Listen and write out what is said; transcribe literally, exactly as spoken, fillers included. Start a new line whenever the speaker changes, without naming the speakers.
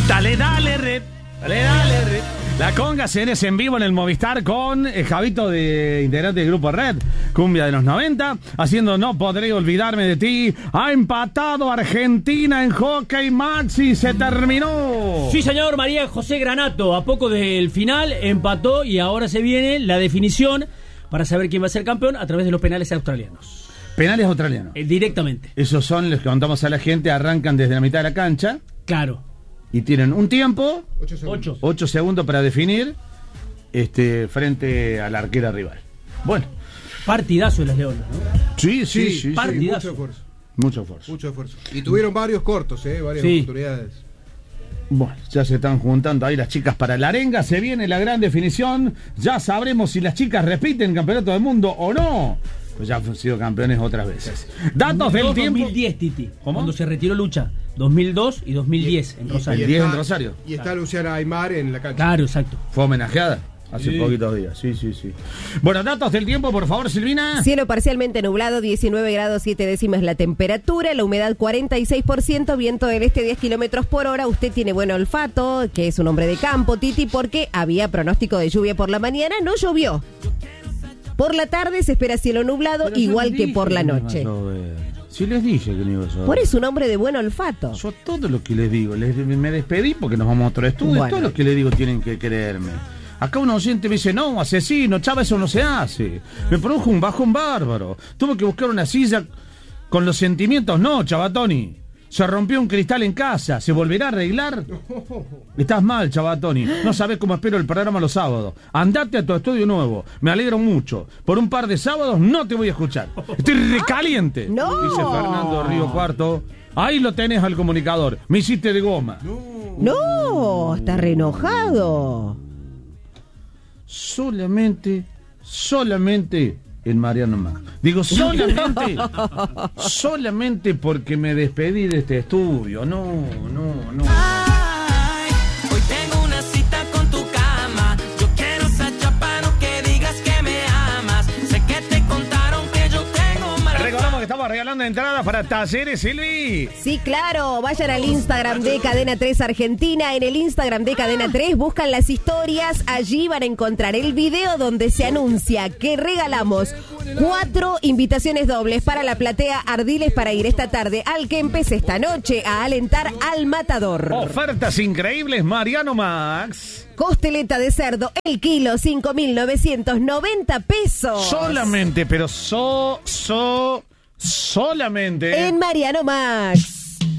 Dale, dale, red. Dale, dale, red. La conga se viene en vivo en el Movistar con el Javito, de integrante del grupo Red, cumbia de los noventa, haciendo No Podré Olvidarme de Ti. Ha empatado Argentina en hockey, Maxi, se terminó.
Sí, señor, María José Granato, a poco del final, empató y ahora se viene la definición para saber quién va a ser campeón a través de los penales australianos.
Penales australianos.
Eh, directamente.
Esos son los que contamos a la gente, arrancan desde la mitad de la cancha.
Claro.
Y tienen un tiempo,
Ocho segundos.
Ocho.
ocho segundos para definir este frente a la arquera rival. Bueno.
Partidazo de las Leonas, ¿no?
Sí, sí,
Sí,
sí.
par-
sí.
Partidazo.
Mucho esfuerzo.
Mucho esfuerzo.
Mucho esfuerzo. Y tuvieron varios cortos, ¿eh? Varias
Sí.
oportunidades.
Bueno, ya se están juntando ahí las chicas para la arenga. Se viene la gran definición. Ya sabremos si las chicas repiten campeonato del mundo o no. Pues ya han sido campeones otras veces. Datos del
dos
tiempo.
mil diez, Titi.
¿Cómo?
Cuando se retiró Lucha. dos mil dos y dos mil diez en
Y-
Rosario.
y
El diez
está-
en Rosario.
Y está Luciana Aymar en la cancha.
Claro, exacto.
Fue homenajeada hace
Sí.
poquitos días. Sí, sí, sí. Bueno, datos del tiempo, por favor, Silvina.
Cielo parcialmente nublado, diecinueve grados siete décimas la temperatura, la humedad cuarenta y seis por ciento, viento del este diez kilómetros por hora. Usted tiene buen olfato, que es un hombre de campo, Titi, porque había pronóstico de lluvia por la mañana, no llovió. Por la tarde se espera cielo nublado,
Pero yo
igual
les
que
dije
por la
no iba a
noche.
llover. Sí les dije que no iba a llover.
Por eso un hombre de buen olfato.
Yo todo lo que les digo, les, me despedí porque nos vamos a otro estudio.
Bueno.
Todo lo que les digo tienen que creerme. Acá un oyente me dice, no, asesino, chava, eso no se hace. Me produjo un bajón bárbaro. Tuve que buscar una silla con los sentimientos. No, Chavatoni. Se rompió un cristal en casa. ¿Se volverá a arreglar? Estás mal, Chavatoni. No sabés cómo espero el programa los sábados. Andate a tu estudio nuevo. Me alegro mucho. Por un par de sábados no te voy a escuchar. Estoy recaliente.
No.
Dice Fernando Río Cuarto. Ahí lo tenés al comunicador. Me hiciste de goma.
No, está re enojado.
Solamente, solamente en Mariano Max. Digo, solamente, solamente porque me despedí de este estudio. No, no, no.
Ay, hoy tengo una cita con tu cama. Yo quiero esa chapa, no que digas que me amas. Sé que te contaron que yo tengo mala
Recordamos que estamos regalando entradas para Talleres, Silvi.
Sí, claro, vayan al Instagram de Cadena tres Argentina. En el Instagram de Cadena tres buscan las historias. Allí van a encontrar el video donde se anuncia que regalamos cuatro invitaciones dobles para la platea Ardiles para ir esta tarde al que empecé esta noche a alentar al Matador.
Ofertas increíbles, Mariano Max.
Costeleta de cerdo, el kilo, cinco mil novecientos noventa pesos.
Solamente, pero so, so, solamente.
En Mariano Max.